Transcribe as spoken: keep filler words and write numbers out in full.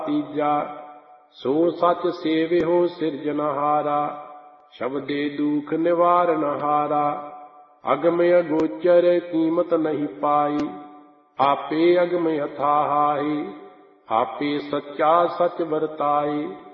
ਤੀਜਾ ਸੋ ਸਚ ਸੇਵਿਓ ਸਿਰਜਨਹਾਰਾ ਸ਼ਬਦੇ ਦੁਖ ਨਿਵਾਰਨਹਾਰਾ ਅਗਮ ਅਗੋਚਰ ਕੀਮਤ ਨਹੀਂ ਪਾਈ ਆਪੇ ਅਗਮ ਅਥਾਹੀ ਆਪੇ ਸੱਚਾ ਸਚ ਵਰਤਾਈ